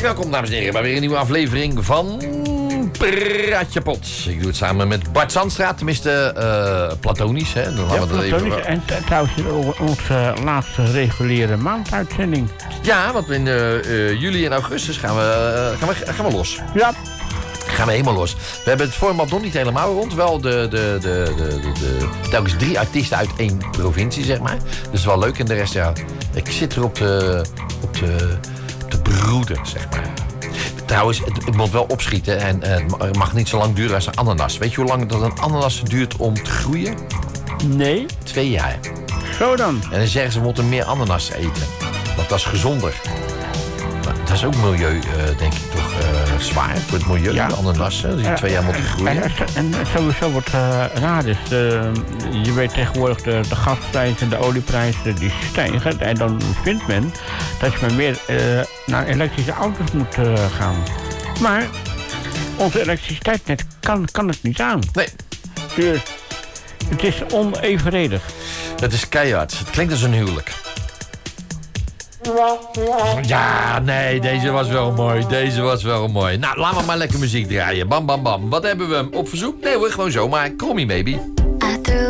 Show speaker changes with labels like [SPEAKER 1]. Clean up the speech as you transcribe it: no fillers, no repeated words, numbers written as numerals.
[SPEAKER 1] Hartelijk welkom, dames en heren, bij weer een nieuwe aflevering van Praatje Pot. Ik doe het samen met Bart Zandstraat, tenminste platonisch. Hè? Dan
[SPEAKER 2] ja, platonisch. Even... En trouwens onze laatste reguliere maanduitzending.
[SPEAKER 1] Ja, want in juli en augustus gaan we los.
[SPEAKER 2] Ja.
[SPEAKER 1] Gaan we helemaal los. We hebben het format nog niet helemaal rond. Wel telkens 3 artiesten uit 1 provincie, zeg maar. Dus wel leuk. En de rest, ja, ik zit er op te broeden, zeg maar. Trouwens, het moet wel opschieten. En het mag niet zo lang duren als een ananas. Weet je hoe lang dat een ananas duurt om te groeien?
[SPEAKER 2] Nee.
[SPEAKER 1] 2 jaar.
[SPEAKER 2] Zo dan.
[SPEAKER 1] En dan zeggen ze, we moeten meer ananas eten. Want dat is gezonder. Maar dat is ook milieu, denk ik, toch zwaar voor het milieu, ja. De ananassen, die 2 jaar moeten groeien.
[SPEAKER 2] En sowieso wordt raar, dus je weet tegenwoordig de gasprijzen en de olieprijzen die stijgen. En dan vindt men dat je maar meer naar elektrische auto's moet gaan. Maar onze elektriciteitsnet kan het niet aan.
[SPEAKER 1] Nee.
[SPEAKER 2] Dus het is onevenredig.
[SPEAKER 1] Het is keihard. Het klinkt als een huwelijk. Ja, nee, deze was wel mooi. Nou, laten we maar lekker muziek draaien. Bam, bam, bam. Wat hebben we op verzoek? Nee hoor, gewoon zomaar. Call Me Maybe.